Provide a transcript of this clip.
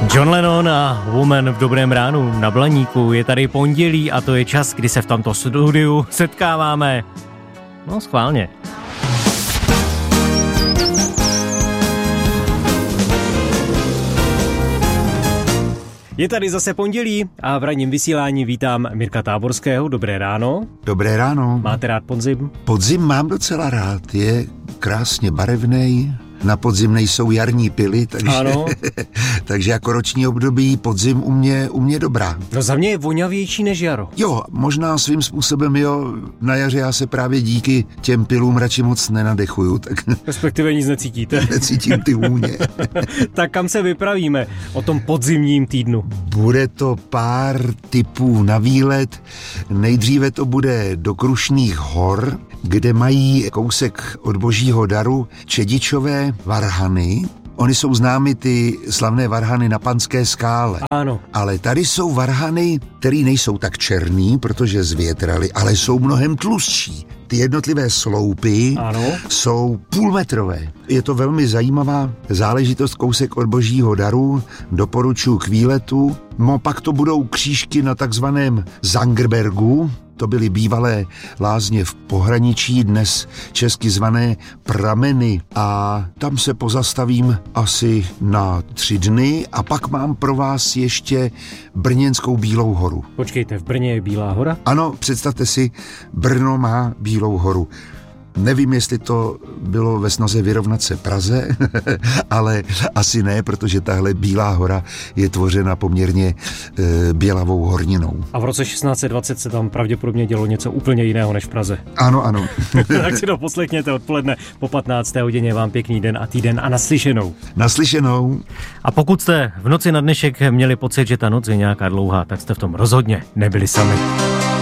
John Lennon a Woman v dobrém ránu na Blaníku. Je tady pondělí a to je čas, kdy se v tomto studiu setkáváme. No schválně. Je tady zase pondělí a v ranním vysílání vítám Mirka Táborského. Dobré ráno. Dobré ráno. Máte rád podzim? Podzim mám docela rád, je krásně barevnej. Na podzim nejsou jarní pily, takže jako roční období podzim u mě dobrá. No za mě je voňavější než jaro. Jo, možná svým způsobem jo, na jaře já se právě díky těm pilům radši moc nenadechuju. Tak respektive nic necítíte. Necítím ty vůně. Tak kam se vypravíme o tom podzimním týdnu? Bude to pár typů na výlet. Nejdříve to bude do Krušných hor, kde mají kousek od Božího daru Čedičové varhany. Ony jsou známy ty slavné varhany na Panské skále. Ano. Ale tady jsou varhany, které nejsou tak černý, protože zvětraly, ale jsou mnohem tlustší. Ty jednotlivé sloupy jsou půlmetrové. Je to velmi zajímavá záležitost, kousek od Božího daru, doporučuji k výletu. No pak to budou křížky na takzvaném Zangerbergu. To byly bývalé lázně v pohraničí, dnes česky zvané prameny. A tam se pozastavím asi na 3 dny a pak mám pro vás ještě brněnskou Bílou horu. Počkejte, v Brně je Bílá hora? Ano, představte si, Brno má Bílou horu. Nevím, jestli to bylo ve snaze vyrovnat se Praze, ale asi ne, protože tahle Bílá hora je tvořena poměrně bělavou horninou. A v roce 1620 se tam pravděpodobně dělo něco úplně jiného než v Praze. Ano. Tak si to poslechněte odpoledne po 15. hodině. Vám pěkný den a týden a naslyšenou. Naslyšenou. A pokud jste v noci na dnešek měli pocit, že ta noc je nějaká dlouhá, tak jste v tom rozhodně nebyli sami.